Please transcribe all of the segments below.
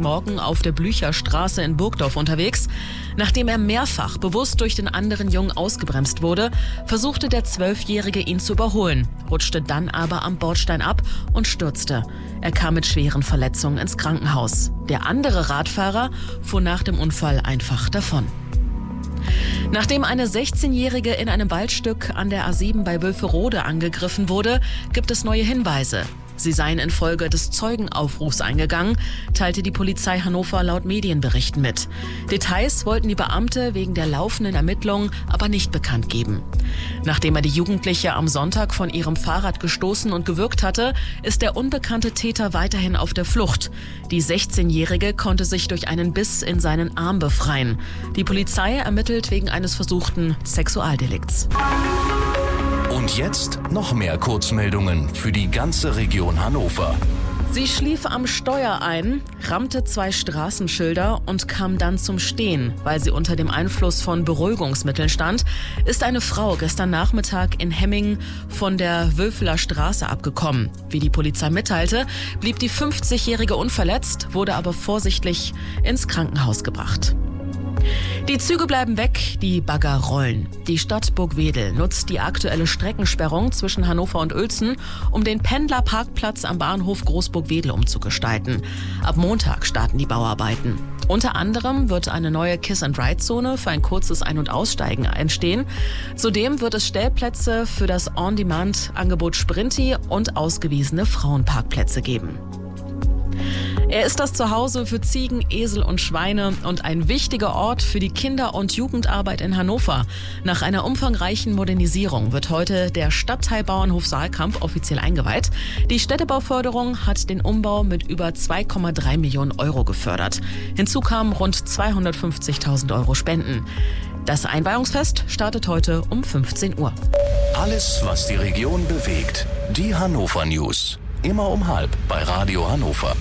Dienstagmorgen auf der Blücherstraße in Burgdorf unterwegs. Nachdem er mehrfach bewusst durch den anderen Jungen ausgebremst wurde, versuchte der 12-Jährige ihn zu überholen, rutschte dann aber am Bordstein ab und stürzte. Er kam mit schweren Verletzungen ins Krankenhaus. Der andere Radfahrer fuhr nach dem Unfall einfach davon. Nachdem eine 16-Jährige in einem Waldstück an der A7 bei Wülferode angegriffen wurde, gibt es neue Hinweise. Sie seien infolge des Zeugenaufrufs eingegangen, teilte die Polizei Hannover laut Medienberichten mit. Details wollten die Beamte wegen der laufenden Ermittlungen aber nicht bekannt geben. Nachdem er die Jugendliche am Sonntag von ihrem Fahrrad gestoßen und gewürgt hatte, ist der unbekannte Täter weiterhin auf der Flucht. Die 16-Jährige konnte sich durch einen Biss in seinen Arm befreien. Die Polizei ermittelt wegen eines versuchten Sexualdelikts. Und jetzt noch mehr Kurzmeldungen für die ganze Region Hannover. Sie schlief am Steuer ein, rammte 2 Straßenschilder und kam dann zum Stehen, weil sie unter dem Einfluss von Beruhigungsmitteln stand, ist eine Frau gestern Nachmittag in Hemmingen von der Wülfler Straße abgekommen. Wie die Polizei mitteilte, blieb die 50-Jährige unverletzt, wurde aber vorsichtig ins Krankenhaus gebracht. Die Züge bleiben weg, die Bagger rollen. Die Stadt Burgwedel nutzt die aktuelle Streckensperrung zwischen Hannover und Uelzen, um den Pendlerparkplatz am Bahnhof Großburgwedel umzugestalten. Ab Montag starten die Bauarbeiten. Unter anderem wird eine neue Kiss-and-Ride-Zone für ein kurzes Ein- und Aussteigen entstehen. Zudem wird es Stellplätze für das On-Demand-Angebot Sprinti und ausgewiesene Frauenparkplätze geben. Er ist das Zuhause für Ziegen, Esel und Schweine und ein wichtiger Ort für die Kinder- und Jugendarbeit in Hannover. Nach einer umfangreichen Modernisierung wird heute der Stadtteilbauernhof Saalkamp offiziell eingeweiht. Die Städtebauförderung hat den Umbau mit über 2,3 Millionen Euro gefördert. Hinzu kamen rund 250.000 Euro Spenden. Das Einweihungsfest startet heute um 15 Uhr. Alles, was die Region bewegt. Die Hannover News. Immer um 12 bei Radio Hannover.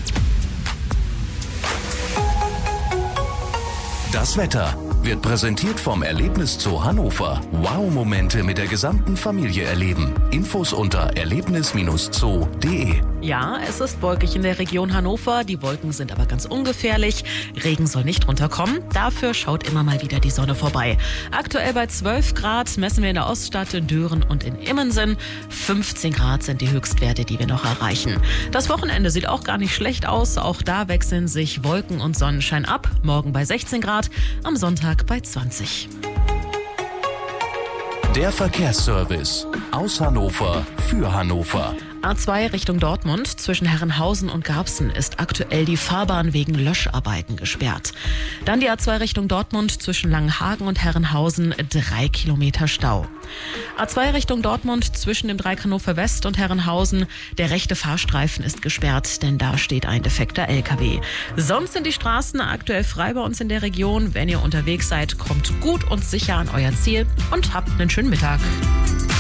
Das Wetter wird präsentiert vom Erlebniszoo Hannover. Wow-Momente mit der gesamten Familie erleben. Infos unter erlebnis-zoo.de. Ja, es ist wolkig in der Region Hannover. Die Wolken sind aber ganz ungefährlich. Regen soll nicht runterkommen. Dafür schaut immer mal wieder die Sonne vorbei. Aktuell bei 12 Grad messen wir in der Oststadt, in Düren und in Immensen. 15 Grad sind die Höchstwerte, die wir noch erreichen. Das Wochenende sieht auch gar nicht schlecht aus. Auch da wechseln sich Wolken und Sonnenschein ab. Morgen bei 16 Grad, am Sonntag bei 20. Der Verkehrsservice aus Hannover für Hannover. A2 Richtung Dortmund zwischen Herrenhausen und Garbsen ist aktuell die Fahrbahn wegen Löscharbeiten gesperrt. Dann die A2 Richtung Dortmund zwischen Langenhagen und Herrenhausen 3 Kilometer Stau. A2 Richtung Dortmund zwischen dem Dreieck Hannover West und Herrenhausen. Der rechte Fahrstreifen ist gesperrt, denn da steht ein defekter LKW. Sonst sind die Straßen aktuell frei bei uns in der Region. Wenn ihr unterwegs seid, kommt gut und sicher an euer Ziel und habt einen schönen Mittag.